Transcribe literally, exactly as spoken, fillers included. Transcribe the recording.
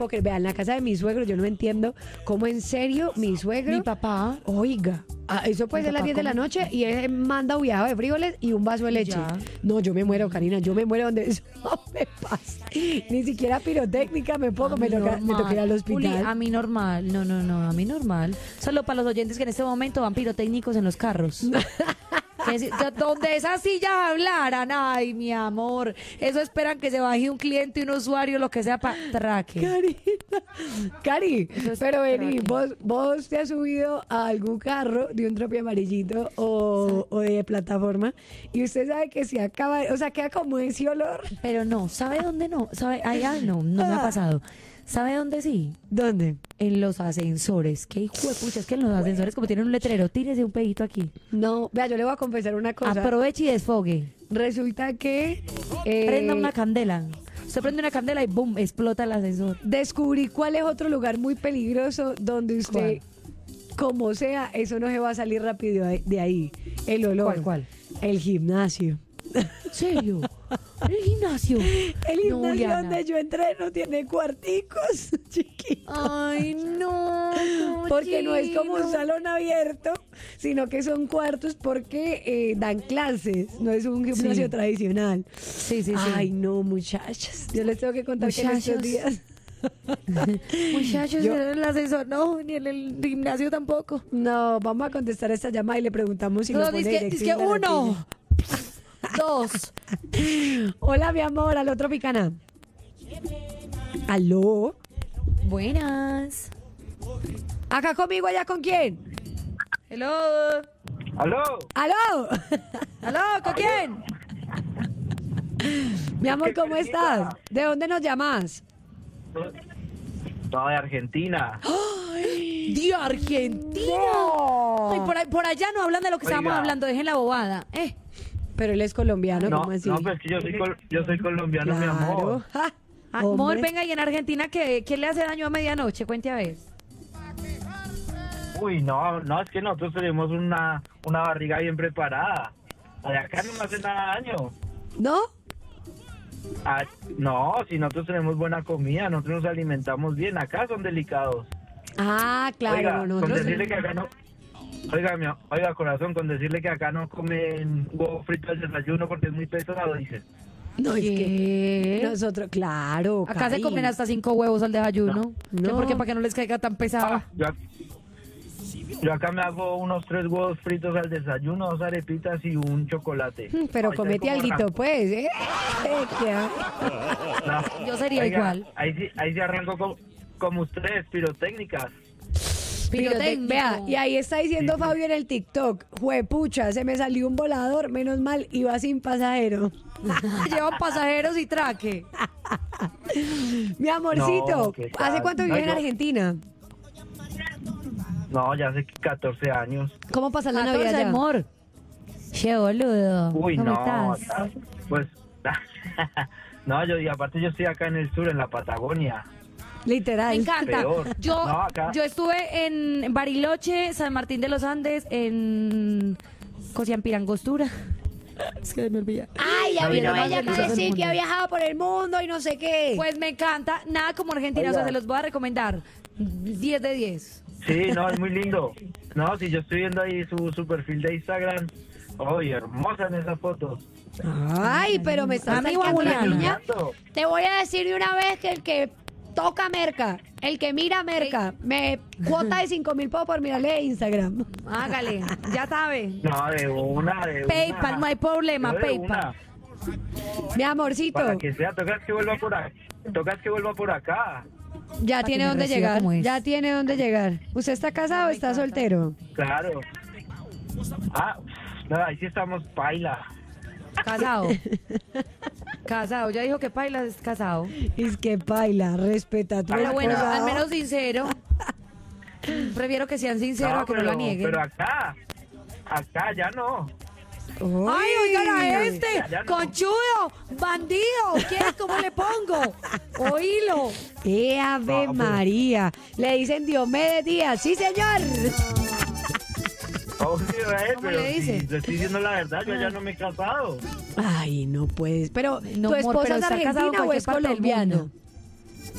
Porque vean, en la casa de mi suegro, yo no entiendo cómo en serio mi suegro. Mi papá. Oiga, ah, eso puede Mi ser las papá diez de la come- noche y él manda viajado de frijoles y un vaso de leche. Ya. No, yo me muero, Karina, yo me muero donde eso no me pasa. Ni siquiera pirotécnica me pongo, A me mí toca, me toca ir al normal. Juli, hospital. a mí normal. No, no, no, a mí normal. Solo para los oyentes que en este momento van pirotécnicos en los carros. Que si- de- donde esas sillas hablaran, ay, mi amor, eso esperan que se baje un cliente, un usuario, lo que sea para traque. Karina, Cari, Eso es pero vení, traque. vos, vos te has subido a algún carro de un tropi amarillito o, o de plataforma y usted sabe que se acaba, o sea, queda como ese olor. Pero no, ¿sabe dónde no? ¿Sabe? Allá no, no me ha pasado. ¿Sabe dónde sí? ¿Dónde? En los ascensores. Qué hijo de pucha, es que en los ascensores como tienen un letrero, tírese un pedito aquí. No, vea, yo le voy a confesar una cosa. Aproveche y desfogue. Resulta que eh, Prenda una candela. Usted prende una candela y boom, explota el ascensor. descubrí cuál es otro lugar muy peligroso donde usted, como sea, eso no se va a salir rápido de de ahí. El olor. ¿Cuál, cuál? El gimnasio. ¿En serio? ¿El gimnasio? El No, gimnasio Diana. donde yo entreno tiene cuarticos chiquitos. Ay, no. Porque no es como un cochino. salón abierto, sino que son cuartos porque eh, dan clases, no es un gimnasio Sí. tradicional. Sí, sí, sí. Ay, no, muchachas. Yo les tengo que contar que en estos Muchachos. días. Muchachos, Yo- en el ascensor no, ni en el gimnasio tampoco. No, vamos a contestar esta llamada y le preguntamos si No, lo pone dice que, directo dice en que la uno, dos. noticia. Hola, mi amor, al otro picana. ¿Aló? Buenas. ¿Acá conmigo, allá con quién? Hello. ¿Aló? ¿Aló? ¿Aló? ¿Con quién? Mi amor, ¿cómo estás? ¿De dónde nos llamas? No, de Argentina. De Argentina. No. Ay, por, ahí- por allá no hablan de lo que estábamos Oiga. hablando, dejen la bobada. Eh. Pero él es colombiano, No, ¿cómo así? no, pues que yo soy, col- yo soy colombiano, mi amor. Claro. Ja, Amor, hombre. venga, y en Argentina, ¿qué, qué le hace daño a medianoche? Cuente a ver. Uy, no, no, es que nosotros tenemos una, una barriga bien preparada. De acá no me hace nada daño. ¿No? Ah, no, si nosotros tenemos buena comida, nosotros nos alimentamos bien. Acá son delicados. Ah, claro, oiga, no, con nosotros... decirle que acá no... Oiga, mi, oiga, corazón, con decirle que acá no comen huevo frito al desayuno porque es muy pesado, dice. No, es que ¿Qué? nosotros, claro, Acá se Cari. comen hasta cinco huevos al desayuno. No. ¿Qué? No. ¿Por qué? Para que no les caiga tan pesado. Ah, yo, yo acá me hago unos tres huevos fritos al desayuno, dos arepitas y un chocolate. Mm, Pero Ay, comete ¿sabe cómo alguito, pues, ¿eh? Eh, ¿qué? arranco? No. Yo sería Oiga, igual. Ahí sí, ahí sí arranco como, como ustedes, pirotécnicas. Pirotécnico. Vea, y ahí está diciendo Fabio en el TikTok, juepucha, se me salió un volador, menos mal, iba sin pasajero. Llevan pasajeros y traque. Mi amorcito, No, ¿qué tal? ¿hace cuánto vives No, en yo- Argentina? No, ya hace catorce años. ¿Cómo pasa la catorce, Navidad allá? amor. Che, boludo. Uy, ¿Cómo no. estás? acá, Pues, no, yo, y aparte yo estoy acá en el sur, en la Patagonia. Literal. Me encanta. Peor. Yo, No, acá. yo estuve en Bariloche, San Martín de los Andes, en Cosiampirangostura. Es que me olvida. Ay, ya Oiga, vino más ella a delicioso del decir que mundo. ha viajado por el mundo y no sé qué. Pues me encanta. Nada como Argentina, o sea, Oiga. se los voy a recomendar. diez de diez. Sí, no, es muy lindo. No, si yo estoy viendo ahí su, su perfil de Instagram. Oye, hermosa en esas fotos. Ay, pero me estás Amigo sacando la Juliana. niña. Te voy a decir de una vez que el que toca merca, el que mira merca, me cuota de cinco mil pesos por mirarle de Instagram. Hágale, ya sabe. No, de una, de una. PayPal, no hay problema, Yo de PayPal. una. Mi amorcito, Para que sea, tocas que vuelva por acá. Tocas que vuelva por acá. ya Para tiene que me dónde reciba llegar, como es. ya tiene dónde llegar. ¿Usted está casado o está soltero? Claro. Ah, no, ahí sí estamos paila. Casado. Casado, ya dijo que Paila es casado. Es que baila, respeta a tu Pero bueno, esposa. al menos sincero. Prefiero que sean sinceros a que no la nieguen. pero acá, acá ya no. ¡Ay, oigan a este! Ya no. ¡Conchudo! ¡Bandido! ¿Qué? ¿Cómo le pongo? ¡Oílo! ¡Eh, Ave No, pero- María! Le dicen Diomedes Díaz. ¡Sí, señor! Obvio, eh, ¿Cómo pero le dice? si le estoy diciendo la verdad, yo ya no me he casado. Ay, no puedes. Pero, No, ¿tu amor, esposa pero es está casado en argentina o cualquier es parte del colombiana? mundo.